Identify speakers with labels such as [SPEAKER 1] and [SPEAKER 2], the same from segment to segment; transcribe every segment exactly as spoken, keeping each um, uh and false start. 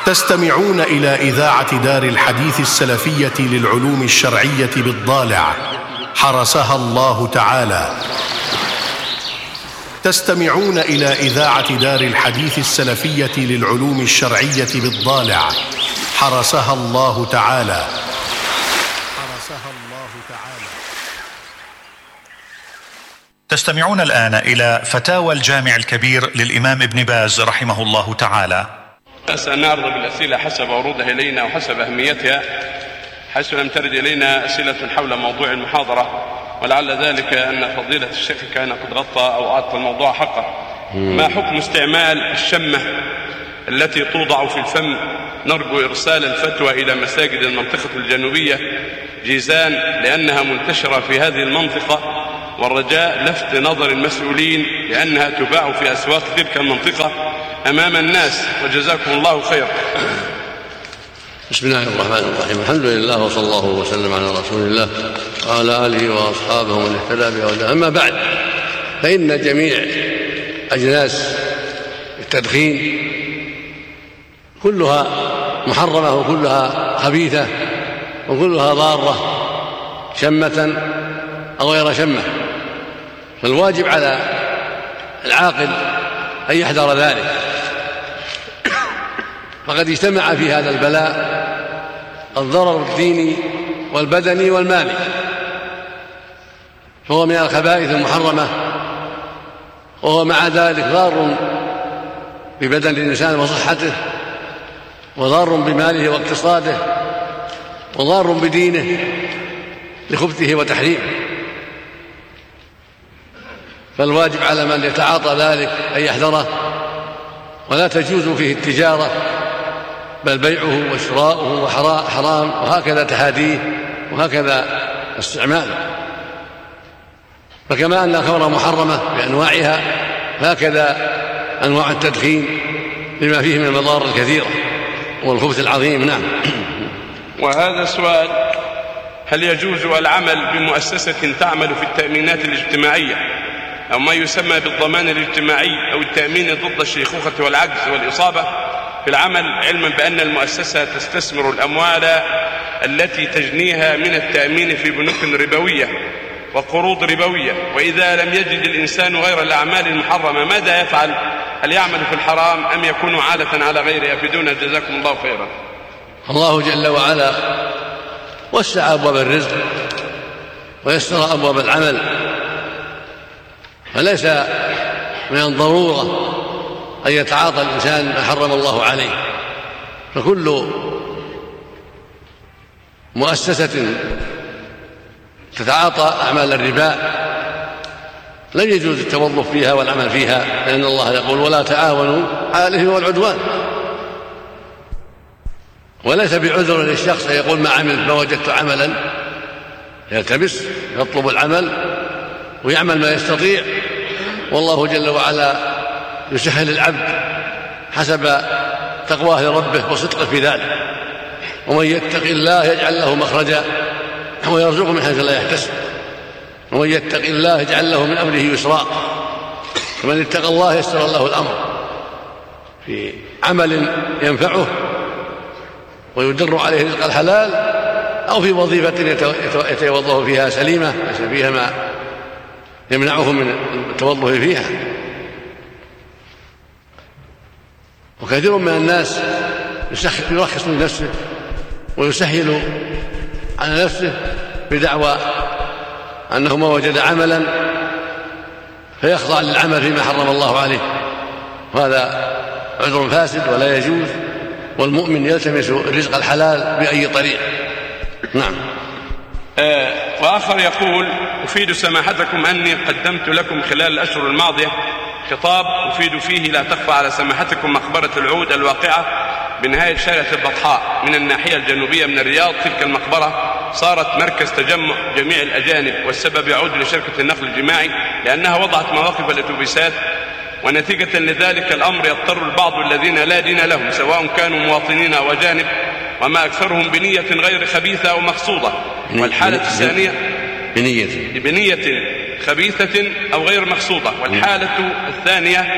[SPEAKER 1] تستمعون إلى إذاعة دار الحديث السلفية للعلوم الشرعية بالضالع حرسها الله تعالى. تستمعون إلى إذاعة دار الحديث السلفية للعلوم الشرعية بالضالع حرسها الله تعالى. حرسها الله تعالى.
[SPEAKER 2] تستمعون الآن إلى فتاوى الجامع الكبير للإمام ابن باز رحمه الله تعالى.
[SPEAKER 3] أسأل نعرض بالأسئلة حسب ورودها إلينا وحسب أهميتها، حيث لم ترد إلينا أسئلة حول موضوع المحاضرة، ولعل ذلك أن فضيلة الشيخ كان قد غطى أو أعطى الموضوع حقه. ما حكم استعمال الشمة التي توضع في الفم؟ نرجو إرسال الفتوى إلى مساجد المنطقة الجنوبية جيزان لأنها منتشرة في هذه المنطقة، والرجاء لفت نظر المسؤولين لأنها تباع في أسواق تلك المنطقة أمام الناس، وجزاكم الله خير.
[SPEAKER 4] بسم الله الرحمن الرحيم. الحمد لله وصلى الله وسلم على رسول الله وعلى آله وأصحابه ومن اهتدى بهداه. أما بعد، فإن جميع أجناس التدخين كلها محرمة وكلها خبيثة وكلها ضارة، شمة أو غير شمة، فالواجب على العاقل أن يحذر ذلك، فقد اجتمع في هذا البلاء الضرر الديني والبدني والمالي، فهو من الخبائث المحرمة، وهو مع ذلك ضار ببدن الإنسان وصحته، وضار بماله واقتصاده، وضار بدينه لخبثه وتحريمه. فالواجب على من يتعاطى ذلك أن يحذره، ولا تجوز فيه التجارة، بل بيعه وشراؤه حرام، وهكذا تحاديه وهكذا استعماله. فكما أن الخمر محرمة بأنواعها، فهكذا أنواع التدخين لما فيه من المضار الكثيرة والخبث العظيم. نعم.
[SPEAKER 3] وهذا سؤال: هل يجوز العمل بمؤسسة تعمل في التأمينات الاجتماعية أو ما يسمى بالضمان الاجتماعي أو التأمين ضد الشيخوخة والعجز والإصابة في العمل، علما بأن المؤسسة تستثمر الأموال التي تجنيها من التأمين في بنوك ربوية وقروض ربوية، وإذا لم يجد الإنسان غير الأعمال المحرمة ماذا يفعل؟ هل يعمل في الحرام أم يكون عالة على غيره؟ أفيدونا جزاكم الله خيرا.
[SPEAKER 4] الله جل وعلا وسع أبواب الرزق ويسر أبواب العمل، فليس من الضرورة أن يتعاطى الإنسان ما حرم الله عليه، فكل مؤسسة تتعاطى أعمال الربا لن يجوز التوظف فيها والعمل فيها، لأن الله يقول: ولا تعاونوا على الإثم والعدوان. وليس بعذر للشخص أن يقول: ما عملت ما وجدت عملا، يلتمس يطلب العمل ويعمل ما يستطيع، والله جل وعلا يسهل العبد حسب تقواه لربه وصدقه في ذلك. ومن يتق الله يجعل له مخرجا ويرزقه من حيث لا يحتسب، ومن يتق الله يجعل له من أمره يسرا. فمن اتقى الله يسر الله الأمر في عمل ينفعه ويدر عليه رزق الحلال، أو في وظيفة يتوظف فيها سليمة ليس فيها ما يمنعه من التوظف فيها. وكثير من الناس يرخص لنفسه ويسهل على نفسه بدعوى أنه ما وجد عملا فيخضع للعمل فيما حرم الله عليه، وهذا عذر فاسد ولا يجوز، والمؤمن يلتمس الرزق الحلال بأي طريق. نعم.
[SPEAKER 3] آه وآخر يقول: أفيد سماحتكم أني قدمت لكم خلال الأشهر الماضية خطاب أفيد فيه لا تخفى على سماحتكم مقبرة العود الواقعة بنهاية شارع البطحاء من الناحية الجنوبية من الرياض. تلك المقبرة صارت مركز تجمع جميع الأجانب، والسبب يعود لشركة النقل الجماعي لأنها وضعت مواقف الأتوبيسات، ونتيجة لذلك الأمر يضطر البعض الذين لا دين لهم سواء كانوا مواطنين أو أجانب، وما أكثرهم بنية غير خبيثة أو مقصودة. والحالة الثانية
[SPEAKER 4] بنية
[SPEAKER 3] بنية خبيثة أو غير مقصودة. والحالة الثانية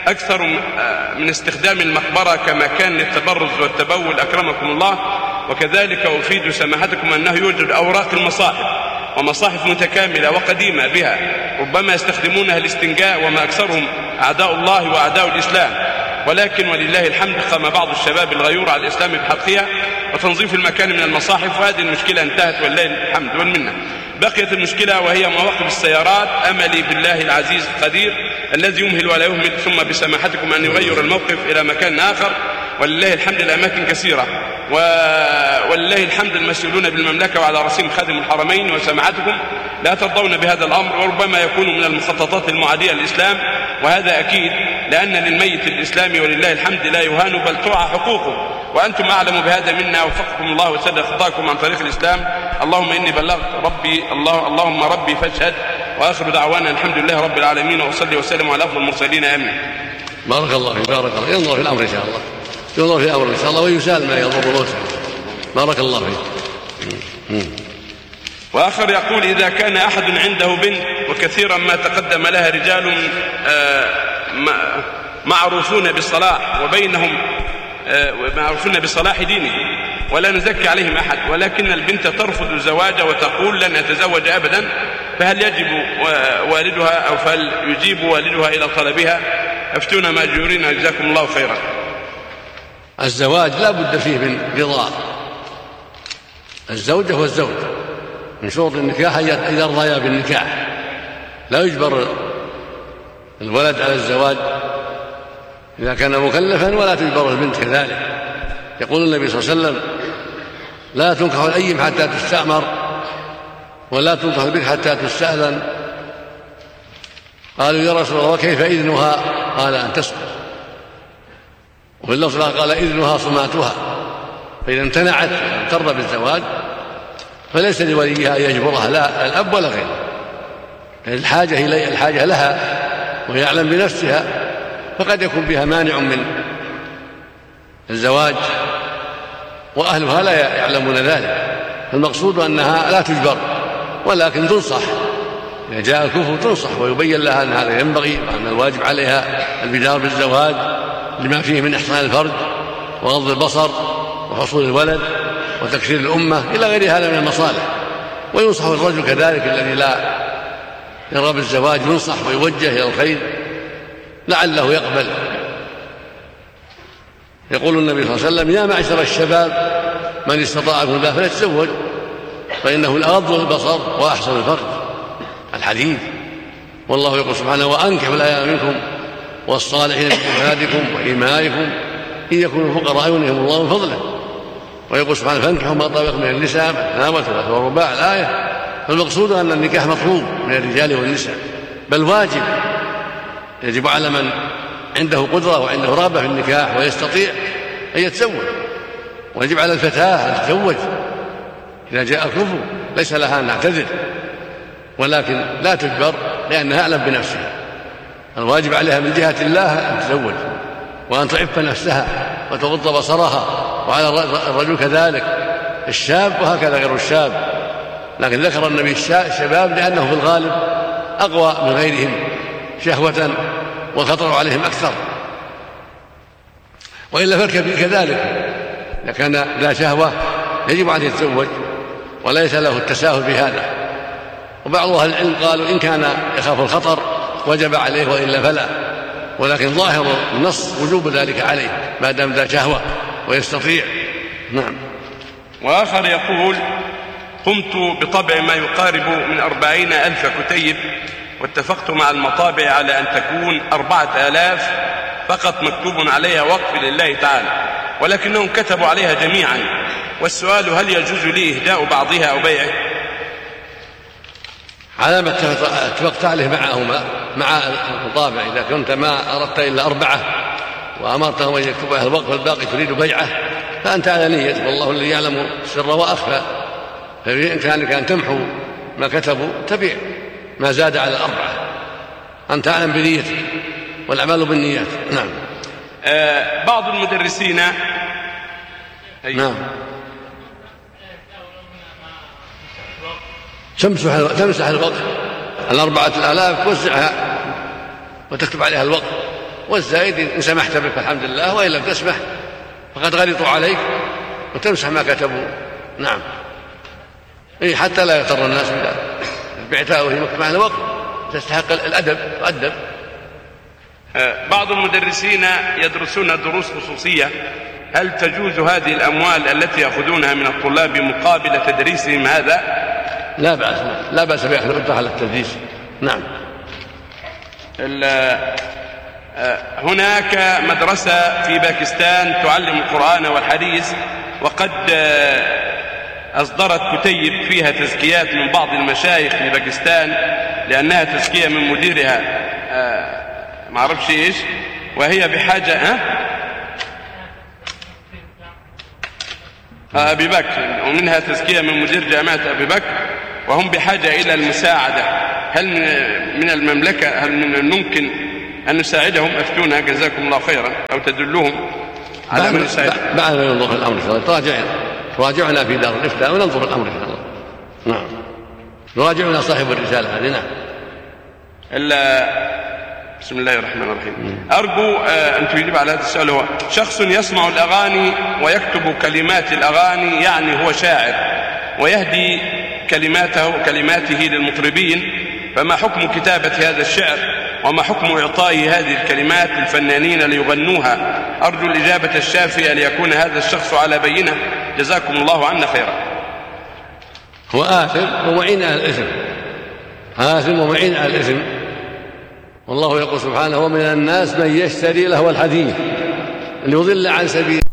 [SPEAKER 3] أكثر من استخدام المقبرة كمكان للتبرز والتبول أكرمكم الله. وكذلك أفيد سماحتكم أنه يوجد أوراق المصاحف ومصاحف متكاملة وقديمة بها ربما يستخدمونها الاستنجاء، وما أكثرهم أعداء الله وأعداء الإسلام، ولكن ولله الحمد قام بعض الشباب الغيور على الإسلام بحقها وتنظيف المكان من المصاحف، وهذه المشكلة انتهت ولله الحمد والمنة. بقيت المشكلة وهي مواقف السيارات. أملي بالله العزيز القدير الذي يمهل ولا يهمل، ثم بسماحتكم أن يغير الموقف إلى مكان آخر، ولله الحمد الأماكن كثيرة، ولله الحمد المسؤولون بالمملكة وعلى رأسهم خادم الحرمين وسماحتكم لا ترضون بهذا الأمر، وربما يكون من المخططات المعادية للإسلام، وهذا أكيد، لأن للميت الإسلامي ولله الحمد لا يهان بل تعى حقوقه، وأنتم أعلم بهذا منا، وفقكم الله وسدد خطاكم عن طريق الإسلام. اللهم إني بلغت ربي الله اللهم ربي فاشهد، وآخر دعوانا الحمد لله رب العالمين، وصلي وسلم على أفضل المرسلين. آمين.
[SPEAKER 4] بارك الله فيك، بارك الله. ينظر في الأمر إن شاء الله، ينظر في الأمر إن شاء الله، ويسال ما يضر موته. بارك الله فيك.
[SPEAKER 3] وآخر يقول: إذا كان أحد عنده بنت وكثيرا ما تقدم لها رجال معروفون بالصلاح وبينهم معروفون بصلاح دينه ولا نزكي عليهم أحد، ولكن البنت ترفض الزواج وتقول لن أتزوج أبدا، فهل يجب والدها أو فهل يجيب والدها إلى طلبها؟ أفتونا مأجورين جزاكم الله خيرا.
[SPEAKER 4] الزواج لا بد فيه من رضا الزوجة والزوج، من شروط النكاح إذا رضيا بالنكاح، لا يجبر الولد على الزواج إذا كان مكلفا، ولا تجبر البنت كذلك. يقول النبي صلى الله عليه وسلم: لا تنكح الأيم حتى تستأمر، ولا تنكح البنت حتى تستأذن. قالوا: يا رسول الله وكيف إذنها؟ قال: أن تسقط. وفي اللفظ قال: إذنها صماتها. فإذا امتنعت ترضى بالزواج فليس لوليها أن يجبرها، لا الأب ولا غيره، الحاجة إليه الحاجة لها ويعلم بنفسها، فقد يكون بها مانع من الزواج وأهلها لا يعلمون ذلك. فالمقصود أنها لا تجبر، ولكن تنصح إذا جاء الكفر، تنصح ويبين لها أن هذا ينبغي، وأن الواجب عليها البدار بالزواج لما فيه من إحسان الفرج وغض البصر وحصول الولد وتكسير الأمة إلى غير هذا من المصالح. وينصح الرجل كذلك الذي لا يرغب الزواج، ينصح ويوجه إلى الخير لعله يقبل. يقول النبي صلى الله عليه وسلم: يا معشر الشباب من استطاع منكم الباء فليتزوج فإنه الأغض للبصر وأحسن الفرج، الحديث. والله يقول سبحانه: وأنكحوا الأيام منكم والصالحين من عبادكم وإمائكم إن يكونوا فقراء يغنيهم الله من فضله. ويقول سبحانه: فانكحوا ما طاب لكم من النساء مثنى وثلاث ورباع، الآية. فالمقصود أن النكاح مطلوب من الرجال والنساء، بل واجب، يجب على من عنده قدرة وعنده رغبة في النكاح ويستطيع أن يتزوج، ويجب على الفتاة أن تتزوج إذا جاء الكفر، ليس لها أن تعتذر، ولكن لا تجبر لأنها أعلم بنفسها. الواجب عليها من جهة الله أن تتزوج وأن تعف نفسها وتغض بصرها، وعلى الرجل كذلك، الشاب وهكذا غير الشاب. لكن ذكر النبي الشباب لأنه في الغالب أقوى من غيرهم شهوة والخطر عليهم أكثر، وإلا فالكبير كذلك إذا كان لا شهوة يجب أن يتزوج وليس له التساهل بهذا. وبعض أهل العلم قالوا إن كان يخاف الخطر وجب عليه وإلا فلا، ولكن ظاهر النص وجوب ذلك عليه ما دام ذا شهوة ويستطيع. نعم.
[SPEAKER 3] وآخر يقول: قمت بطبع ما يقارب من أربعين ألف كتيب، واتفقت مع المطابع على أن تكون أربعة آلاف فقط مكتوب عليها وقف لله تعالى، ولكنهم كتبوا عليها جميعا، والسؤال: هل يجوز لي إهداء بعضها أو بيعه؟
[SPEAKER 4] على ما اتفقت عليه معهما مع المطابع، إذا كنت ما أردت إلا أربعة وأمرتهم أن يكتبوا أهل الوقف والباقي تريد بيعه فأنت على نية، والله الذي يعلم السر وأخفى. فبإمكانك أن تمحو ما كتبوا تبيع ما زاد على الأربعة، أنت أعلم بنيتك والأعمال بالنيات. نعم.
[SPEAKER 3] آه بعض المدرسين
[SPEAKER 4] نعم تمسح تمسح الوقف الأربعة الآلاف، توزعها وتكتب عليها الوقف والزائد إن سمحت بك فالحمد لله، وإن لم تسمح فقد غلطوا عليك وتمسح ما كتبوا. نعم، إيه حتى لا يغتر الناس إذا بعتها وهي مع الوقت تستحق الأدب وأدب.
[SPEAKER 3] بعض المدرسين يدرسون دروس خصوصية، هل تجوز هذه الأموال التي يأخذونها من الطلاب مقابل تدريسهم هذا؟
[SPEAKER 4] لا بأس، لا بأس بأخذ على التدريس. نعم.
[SPEAKER 3] هناك مدرسة في باكستان تعلم القرآن والحديث، وقد أصدرت كتيب فيها تزكيات من بعض المشايخ في باكستان لأنها تزكية من مديرها ما أعرفش إيش، وهي بحاجة ها؟ أبي بكر، ومنها تزكية من مدير جامعة أبي بكر، وهم بحاجة إلى المساعدة. هل من المملكة هل من الممكن أن نساعدهم؟ أفتونا جزاكم الله خيرا، أو تدلهم على من يساعدهم.
[SPEAKER 4] بعد ما ينظر الأمر إن شاء الله تراجع تراجعنا في دار الإفتاء وننظر الأمر إن شاء الله. نعم، نراجعنا صاحب الرسالة هذه. نعم.
[SPEAKER 3] بسم الله الرحمن الرحيم. أرجو أن تجيب على هذا السؤال. هو شخص يسمع الأغاني ويكتب كلمات الأغاني، يعني هو شاعر ويهدي كلماته كلماته للمطربين، فما حكم كتابة هذا الشعر وما حكم إعطائه هذه الكلمات للفنانين ليغنوها؟ أرجو الإجابة الشافية ليكون هذا الشخص على بينة، جزاكم الله عنا خيرا.
[SPEAKER 4] هو آثم ومعين أهل الإثم، آثم ومعين أهل الإثم. والله يقول سبحانه: ومن الناس من يشتري لهو الحديث ليضل عن سبيل